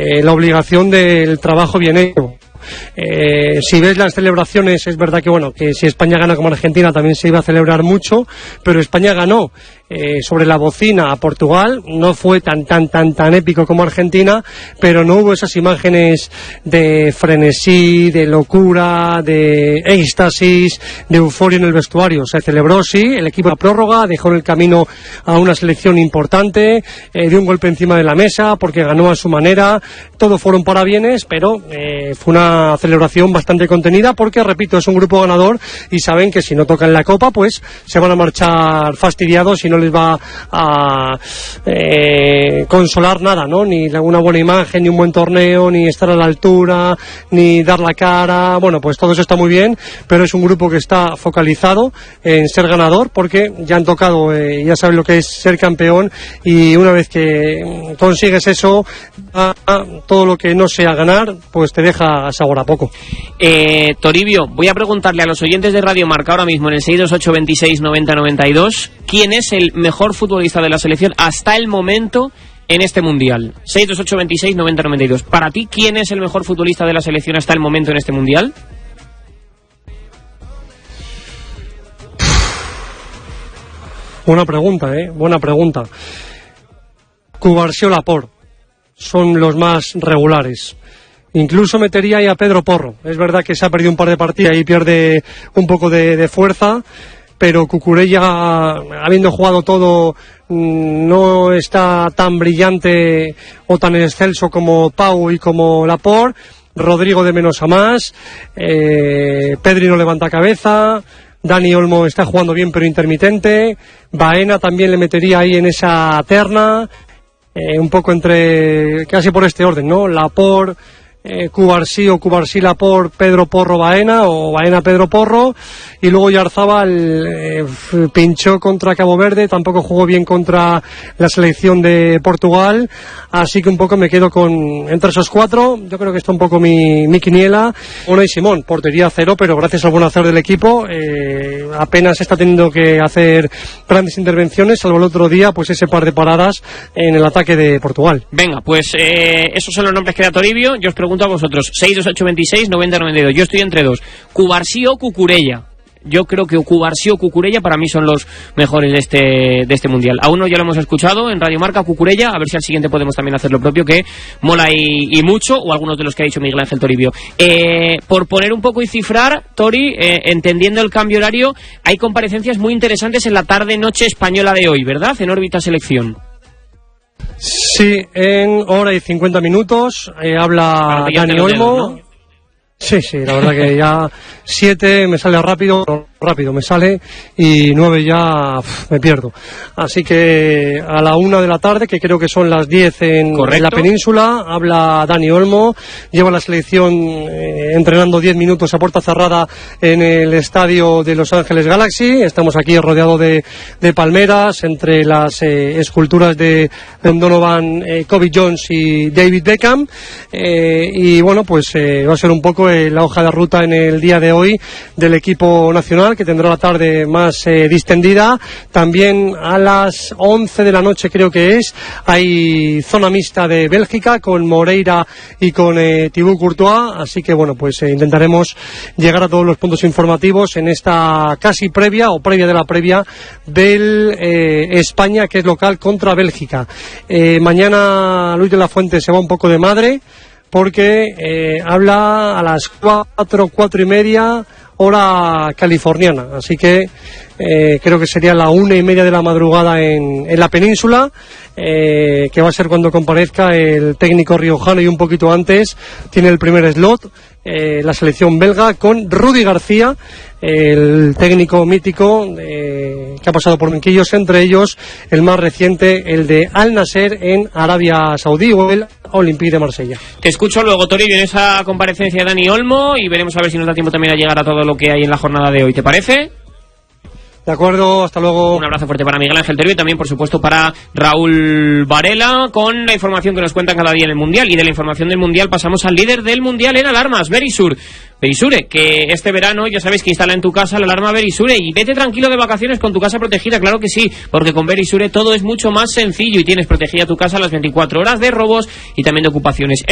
la obligación del trabajo bien hecho. Si ves las celebraciones, es verdad que bueno, que si España gana como Argentina también se iba a celebrar mucho, pero España ganó sobre la bocina a Portugal, no fue tan épico como Argentina, pero no hubo esas imágenes de frenesí, de locura, de éxtasis, de euforia en el vestuario. Se celebró, sí, el equipo a prórroga, dejó en el camino a una selección importante, dio un golpe encima de la mesa porque ganó a su manera, todo fueron parabienes, pero fue una celebración bastante contenida porque, repito, es un grupo ganador y saben que si no tocan la copa pues se van a marchar fastidiados y no les va a consolar nada, ¿no? Ni una buena imagen, ni un buen torneo, ni estar a la altura, ni dar la cara. Bueno, pues todo eso está muy bien, pero es un grupo que está focalizado en ser ganador porque ya han tocado, ya saben lo que es ser campeón, y una vez que consigues eso, todo lo que no sea ganar pues te deja sabor a poco. Toribio, voy a preguntarle a los oyentes de Radio Marca ahora mismo en el 628269092 quién es el mejor futbolista de la selección hasta el momento en este mundial. 628269092. Para ti, ¿quién es el mejor futbolista de la selección hasta el momento en este mundial? Buena pregunta, buena pregunta. Cubarsí o Laporte son los más regulares. Incluso metería ahí a Pedro Porro. Es verdad que se ha perdido un par de partidas y pierde un poco de fuerza, pero Cucurella, habiendo jugado todo, no está tan brillante o tan excelso como Pau y como Laporte. Rodrigo de menos a más. Pedri no levanta cabeza. Dani Olmo está jugando bien pero intermitente. Baena también le metería ahí en esa terna. Un poco entre, casi por este orden, ¿no? Laporte, Cubarsí o Cubarsí Laporte, Pedro Porro Baena o Baena Pedro Porro, y luego Yarzábal pinchó contra Cabo Verde, tampoco jugó bien contra la selección de Portugal, así que un poco me quedo con entre esos cuatro. Yo creo que está un poco mi quiniela. Unai Simón, portería cero, pero gracias al buen hacer del equipo apenas está teniendo que hacer grandes intervenciones, salvo el otro día pues ese par de paradas en el ataque de Portugal. Venga, pues esos son los nombres que da Toribio. Yo os pregunto a vosotros, 628269092. Yo estoy entre dos, Cubarsí o Cucurella. Yo creo que Cubarsí o Cucurella para mí son los mejores de este mundial. A uno ya lo hemos escuchado en Radio Marca, Cucurella, a ver si al siguiente podemos también hacer lo propio, que mola y mucho, o algunos de los que ha dicho Miguel Ángel Toribio. Por poner un poco y cifrar, Tori, entendiendo el cambio horario, hay comparecencias muy interesantes en la tarde-noche española de hoy, ¿verdad? En órbita selección. Sí, en hora y 50 minutos habla Dani Olmo, ¿no? Sí, la verdad que ya 7 me sale rápido me sale, y 9 ya me pierdo. Así que a la 1 de la tarde, que creo que son las 10 en la península, habla Dani Olmo, lleva la selección entrenando 10 minutos a puerta cerrada en el estadio de Los Ángeles Galaxy. Estamos aquí rodeados de palmeras, entre las esculturas de Donovan, Kobe Jones y David Beckham, y bueno, pues va a ser un poco la hoja de ruta en el día de hoy del equipo nacional, que tendrá la tarde más distendida. También a las 11 de la noche creo que hay zona mixta de Bélgica con Moreira y con Thibaut Courtois, así que bueno, pues intentaremos llegar a todos los puntos informativos en esta casi previa o previa de la previa del España, que es local, contra Bélgica. Mañana Luis de la Fuente se va un poco de madre porque habla a las 4:30 hora californiana, así que creo que sería la 1:30 de la madrugada en la península, que va a ser cuando comparezca el técnico riojano, y un poquito antes tiene el primer slot la selección belga con Rudi García, el técnico mítico que ha pasado por banquillos, entre ellos el más reciente, el de Al Nasser en Arabia Saudí, o el Olympique de Marsella. Te escucho luego, Toribio, en esa comparecencia de Dani Olmo, y veremos a ver si nos da tiempo también a llegar a todo lo que hay en la jornada de hoy. ¿Te parece? De acuerdo, hasta luego. Un abrazo fuerte para Miguel Ángel Toribio y también, por supuesto, para Raúl Varela, con la información que nos cuentan cada día en el Mundial. Y de la información del Mundial pasamos al líder del Mundial en alarmas, Verisure, que este verano ya sabéis que instala en tu casa la alarma Verisure, y vete tranquilo de vacaciones con tu casa protegida, claro que sí, porque con Verisure todo es mucho más sencillo y tienes protegida tu casa las 24 horas de robos y también de ocupaciones.